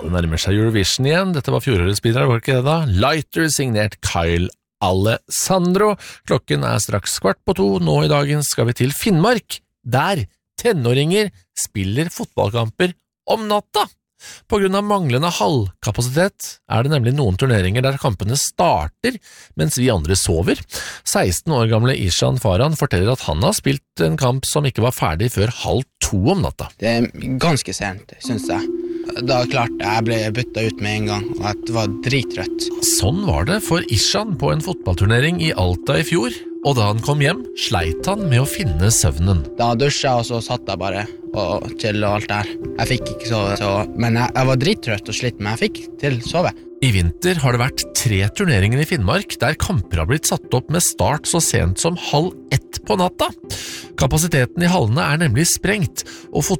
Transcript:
Det nærmer seg Eurovision igjen. Dette var fjorårets bidrag, var ikke det da? Lighter, signert Kyle Alessandro. Klokken straks 1:15. Nå i dagen skal vi til Finnmark, der tenåringer spiller fotballkamper om natta. På grunn av manglende hallkapasitet det nemlig noen turneringer der kampene starter mens vi andre sover. 16 år gamle Ishan Farhan forteller at han har spilt en kamp som ikke var ferdig før 1:30 om natta. Det ganske sent, synes jeg. Da klart jeg ble byttet ut med en gang, og at det var drittrøtt. Sånn var det for Ishan på en fotballturnering i Alta i fjor, og da han kom hjem, sleit han med å finne søvnen. Da dusjet jeg, og så satt jeg bare og chill og alt der. Jeg fikk ikke sove, men jeg var drittrøtt og slitt, men jeg fikk til sove. I vinter har det vært 3 turneringer i Finnmark der kamper har blitt satt opp med start så sent som 12:30 på natta. Kapasiteten i hallene nemlig sprengt, og